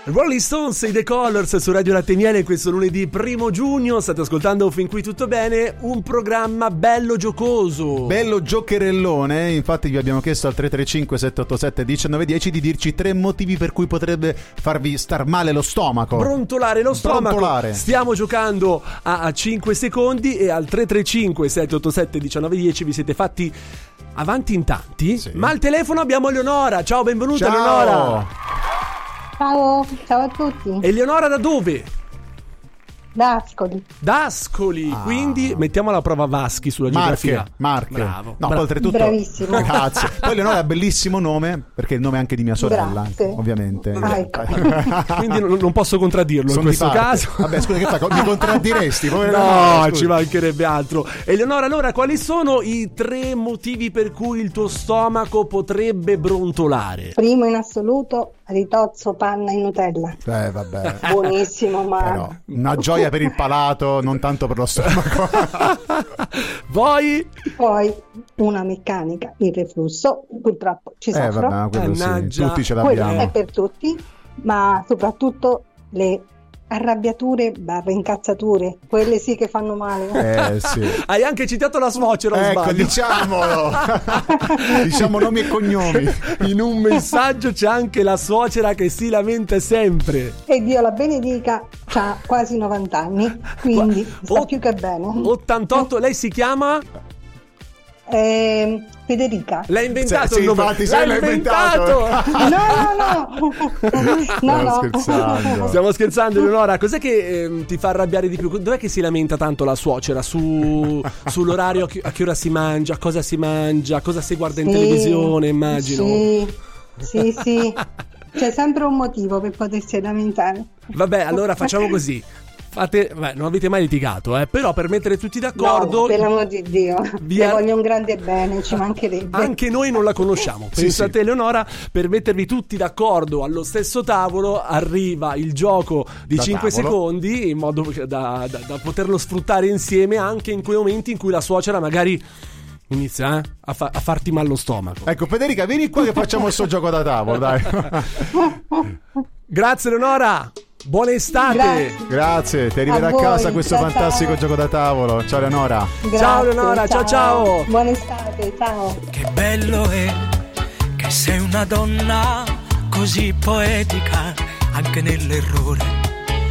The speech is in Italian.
Rolling Stones e The Colors su Radio Latte Miele questo lunedì 1 giugno. State ascoltando Fin qui tutto bene, un programma bello giocoso, bello giocherellone. Infatti vi abbiamo chiesto al 335 787 1910 di dirci 3 motivi per cui potrebbe farvi star male lo stomaco, brontolare lo stomaco. Brontolare. Stiamo giocando a 5 secondi e al 335 787 1910 vi siete fatti avanti in tanti, sì. Ma al telefono abbiamo Eleonora. Ciao, benvenuta. Ciao. Eleonora. Ciao a tutti. Eleonora da dove? Da Ascoli. Quindi mettiamo alla prova Vaschi sulla geografia. Marche. Bravo. No, oltretutto. Bravissimo. Grazie. Poi Eleonora ha bellissimo nome, perché è il nome anche di mia sorella. Grazie. Ovviamente. Ecco. Quindi non posso contraddirlo. Sono in questo caso. Vabbè, scusa, che fai? Mi contraddiresti? No, ci mancherebbe altro. Eleonora, allora, quali sono i 3 motivi per cui il tuo stomaco potrebbe brontolare? Primo in assoluto, ritozzo panna in Nutella. Vabbè. Buonissimo, ma però, una gioia per il palato, non tanto per lo stomaco. Poi una meccanica, il reflusso, purtroppo ci soffro. Vabbè, sì. Tutti ce l'abbiamo. Quello è per tutti, ma soprattutto le arrabbiature / incazzature, quelle sì che fanno male. Sì. Hai anche citato la suocera, ecco, diciamolo. Diciamo nomi e cognomi. In un messaggio c'è anche la suocera che si lamenta sempre. E Dio la benedica, c'ha quasi 90 anni, quindi sta più che bene. 88, lei si chiama? Federica. L'hai inventato il il nome? Infatti, l'hai inventato. No. Scherzando. Stiamo scherzando, Eleonora. Cos'è che ti fa arrabbiare di più? Dov'è che si lamenta tanto la suocera? Sull'orario, a che ora si mangia, cosa si mangia, cosa si guarda in televisione, immagino. Sì. C'è sempre un motivo per potersi lamentare. Vabbè, allora facciamo così. Non avete mai litigato, però per mettere tutti d'accordo, no, per l'amor di Dio, le voglio un grande bene, ci mancherebbe. Anche noi non la conosciamo. Penso a te, Eleonora, per mettervi tutti d'accordo allo stesso tavolo arriva il gioco di 5 secondi, in modo da poterlo sfruttare insieme anche in quei momenti in cui la suocera magari inizia a farti mal lo stomaco. Ecco, Federica, vieni qua che facciamo il suo gioco da tavolo, dai. Grazie, Eleonora. Buona estate. Grazie, ti arriverà a casa questo fantastico gioco da tavolo. Ciao Eleonora. Grazie, ciao Eleonora, ciao. Buona estate, ciao. Che bello è che sei una donna così poetica, anche nell'errore